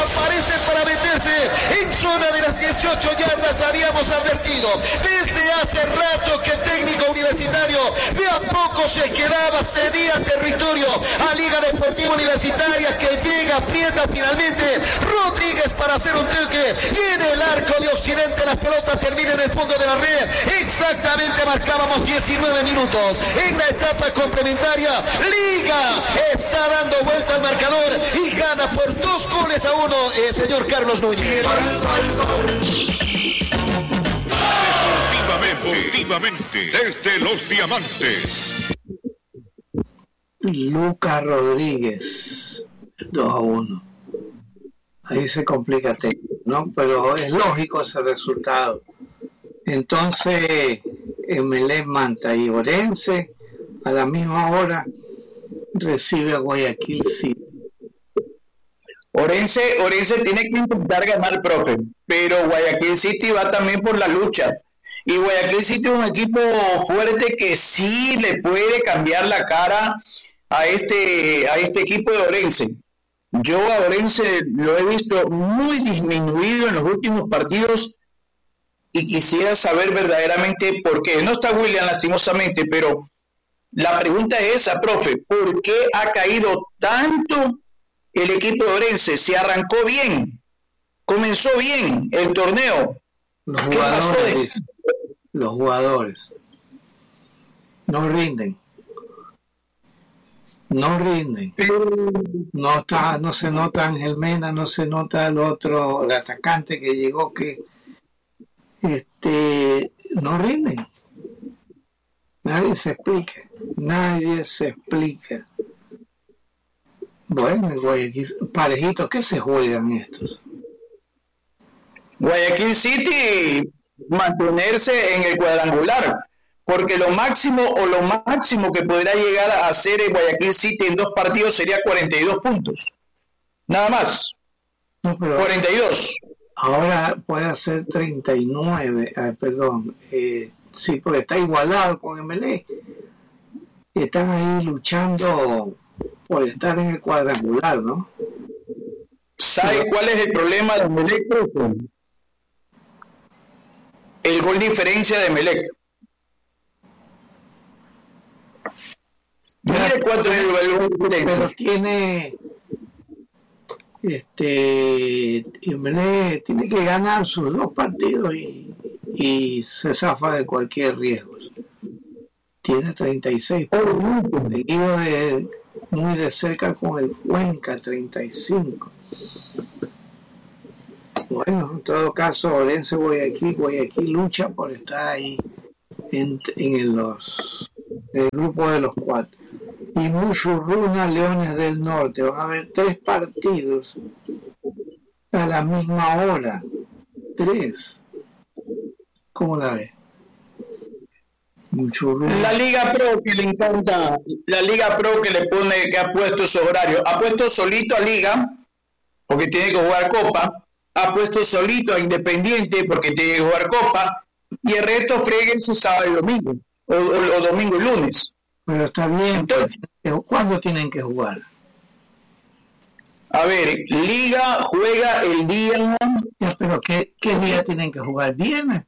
aparece para meterse en zona de las 18 yardas. Habíamos advertido desde hace rato que el técnico Universitario de a poco se quedaba, cedía territorio a Liga Deportiva Universitaria, que llega, aprieta finalmente Rodríguez para hacer un toque y en el arco de Occidente la pelota termina en el fondo de la red. Exactamente marcábamos 19 minutos en la etapa complementaria. Liga está dando vuelta al marcador y gana por 2-1 el señor Carlos Núñez. Deportivamente, desde Los Diamantes. Lucas Rodríguez, 2-1. Ahí se complica el técnico, ¿no? Pero es lógico ese resultado. Entonces, Emelec Manta y Orense a la misma hora recibe a Guayaquil City. Orense tiene que intentar ganar, profe, pero Guayaquil City va también por la lucha. Y Guayaquil City es un equipo fuerte que sí le puede cambiar la cara a este equipo de Orense. Yo a Orense lo he visto muy disminuido en los últimos partidos y quisiera saber verdaderamente por qué. No está William lastimosamente, pero la pregunta es esa, profe. ¿Por qué ha caído tanto el equipo de Orense? Se arrancó bien, comenzó bien el torneo. Los jugadores no rinden. No se nota Ángel Mena, no se nota el otro, el atacante que llegó, que no rinden. Nadie se explica. Bueno, Guayaquil, parejitos, ¿qué se juegan estos? Guayaquil City mantenerse en el cuadrangular, porque lo máximo que podrá llegar a hacer el Guayaquil City en 2 partidos sería 42 puntos. Nada más. No, pero 42. Ahora puede hacer 39. Sí, porque está igualado con Emelec. Están ahí luchando por estar en el cuadrangular, ¿no? ¿Sabe cuál es el problema de Emelec, profe? El gol diferencia de Emelec. Mire cuánto es el gol diferencia. Pero tiene Emelec tiene que ganar sus 2 partidos y se zafa de cualquier riesgo. Tiene 36 puntos, seguido muy de cerca con el Cuenca, 35. Bueno, en todo caso, Orense Guayaquil lucha por estar ahí en el grupo de los 4. Y Muchurruna, Leones del Norte. Van a haber 3 partidos a la misma hora. 3. ¿Cómo la ves? La Liga Pro que le encanta, la Liga Pro que ha puesto esos horarios, ha puesto solito a Liga porque tiene que jugar Copa, ha puesto solito a Independiente porque tiene que jugar Copa, y el resto freguen su sábado y domingo, o domingo y lunes. Pero está bien. Entonces, ¿cuándo tienen que jugar? A ver, Liga juega el día... Pero ¿qué día tienen que jugar? ¿Viernes?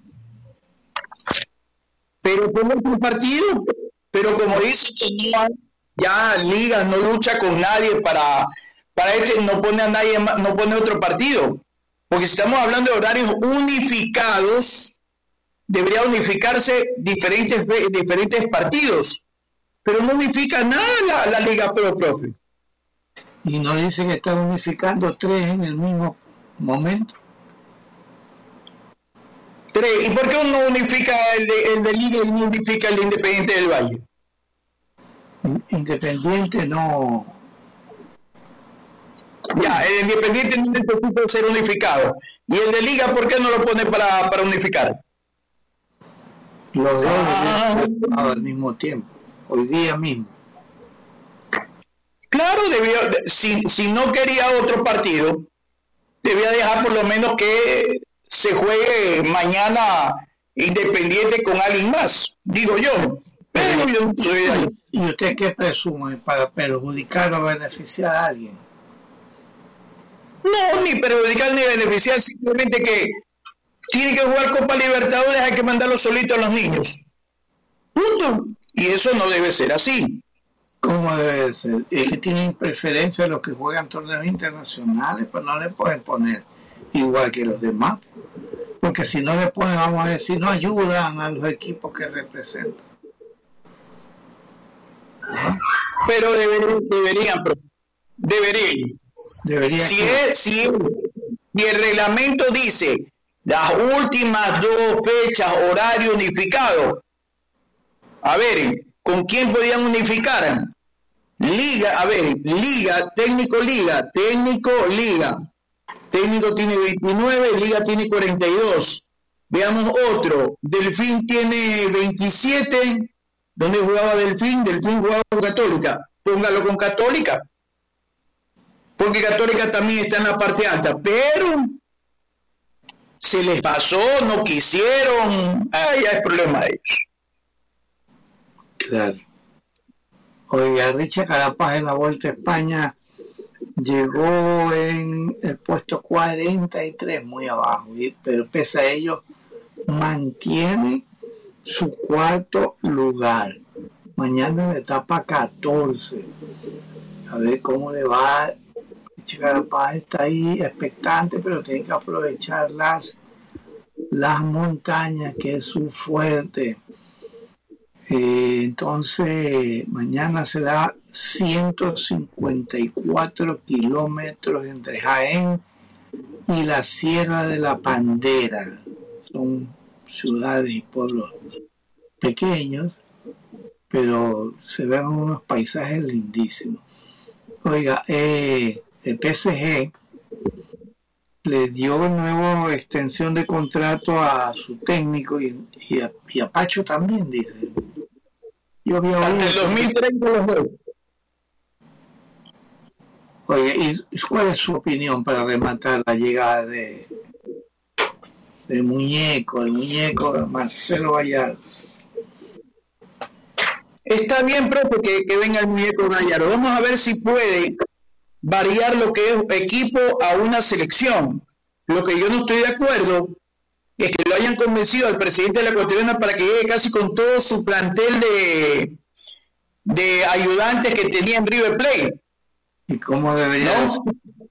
Pero por otro partido, pero como dice, ya Liga no lucha con nadie para no pone a nadie, no pone otro partido, porque si estamos hablando de horarios unificados, debería unificarse diferentes partidos, pero no unifica nada la Liga Pro, profe. Y no dice que están unificando 3 en el mismo momento. 3. ¿Y por qué uno unifica el de Liga y no unifica el de Independiente del Valle? Independiente no. Ya, el Independiente no necesita ser unificado. ¿Y el de Liga por qué no lo pone para unificar? Los dos al mismo tiempo, hoy día mismo. Claro, si no quería otro partido, debía dejar por lo menos que se juegue mañana Independiente con alguien más, digo yo. Pero yo no soy de ahí. ¿Y usted qué presume? ¿Para perjudicar o beneficiar a alguien? No, ni perjudicar ni beneficiar, simplemente que tiene que jugar Copa Libertadores, hay que mandarlo solito a los niños. Punto. Y eso no debe ser así. ¿Cómo debe ser? Es que tienen preferencia los que juegan torneos internacionales, pues no le pueden poner igual que los demás. Porque si no le ponen, vamos a decir, no ayudan a los equipos que representan. Pero deberían. Si el reglamento dice las últimas 2 fechas, horario unificado, a ver, ¿con quién podían unificar? Liga, a ver, liga. Técnico tiene 29, Liga tiene 42. Veamos otro. Delfín tiene 27. ¿Dónde jugaba Delfín? Delfín jugaba con Católica. Póngalo con Católica. Porque Católica también está en la parte alta. Pero se les pasó, no quisieron. Ya es problema de ellos. Claro. Oiga, Richard Carapaz en la Vuelta a España llegó en el puesto 43, muy abajo, pero pese a ello mantiene su 4º lugar. Mañana la etapa 14. A ver cómo le va. Richard Carapaz está ahí expectante, pero tiene que aprovechar las montañas, que es su fuerte. Entonces, mañana será 154 kilómetros entre Jaén y la Sierra de la Pandera. Son ciudades y pueblos pequeños, pero se ven unos paisajes lindísimos. Oiga, el PSG le dio nueva extensión de contrato a su técnico y a Pacho también, dice. Yo había hasta el 2030 los dos. Oye, ¿y cuál es su opinión para rematar la llegada del muñeco Marcelo Gallardo? Está bien, profe, que venga el muñeco Gallardo. Vamos a ver si puede variar lo que es equipo a una selección. Lo que yo no estoy de acuerdo es que lo hayan convencido al presidente de la Ecuatoriana para que llegue casi con todo su plantel de ayudantes que tenía en River Plate. ¿Y cómo debería? ¿No?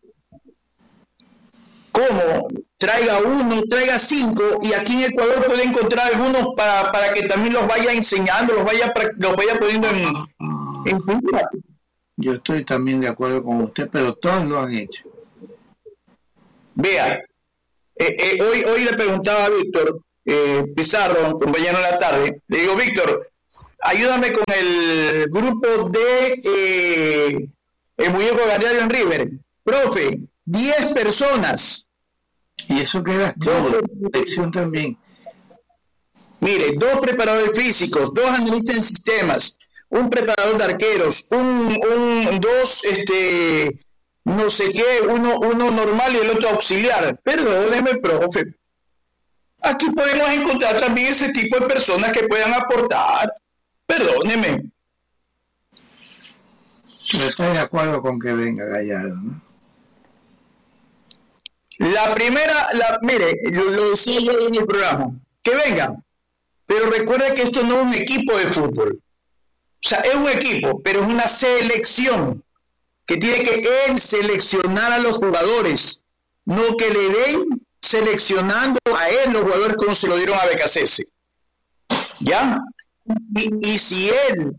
¿Cómo? Traiga 1, traiga 5, y aquí en Ecuador puede encontrar algunos para que también los vaya enseñando, los vaya poniendo en punta. Yo estoy también de acuerdo con usted, pero todos lo han hecho. Vea, hoy le preguntaba a Víctor Pizarro, compañero de la tarde, le digo, Víctor, ayúdame con el grupo de el muñeco Gallardo en River. Profe, 10 personas. Y eso queda selección también. Mire, 2 preparadores físicos, 2 analistas en sistemas, un preparador de arqueros, dos no sé qué, uno normal y el otro auxiliar. Perdóneme, profe. Aquí podemos encontrar también ese tipo de personas que puedan aportar. Perdóneme. Pero estoy de acuerdo con que venga Gallardo, ¿no? La primera, mire, lo decía yo en el programa, que venga, pero recuerde que esto no es un equipo de fútbol. O sea, es un equipo, pero es una selección que tiene que él seleccionar a los jugadores, no que le den seleccionando a él los jugadores como se lo dieron a BKC. ¿Ya? Y si él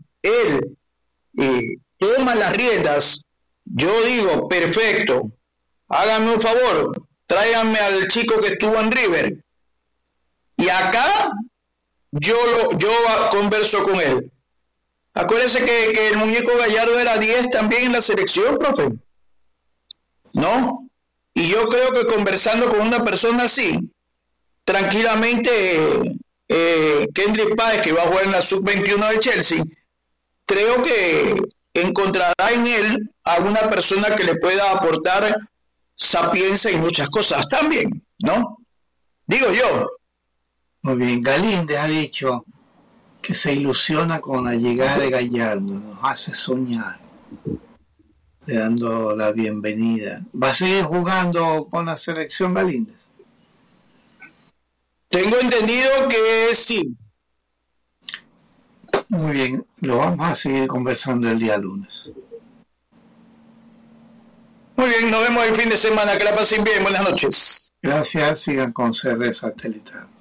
toma las riendas, yo digo, perfecto, háganme un favor, tráiganme al chico que estuvo en River, y acá yo converso con él. Acuérdense que el muñeco Gallardo era 10 también en la selección, profe, ¿no? Y yo creo que conversando con una persona así, tranquilamente, Kendrick Páez, que va a jugar en la sub-21 de Chelsea, creo que encontrará en él a una persona que le pueda aportar sapiencia y muchas cosas también, ¿no? Digo yo. Muy bien, Galíndez ha dicho que se ilusiona con la llegada de Gallardo, nos hace soñar. le dando la bienvenida. ¿Va a seguir jugando con la selección Galíndez? Tengo entendido que sí. Muy bien, lo vamos a seguir conversando el día lunes. Muy bien, nos vemos el fin de semana. Que la pasen bien. Buenas noches. Gracias, sigan con CR Satelital.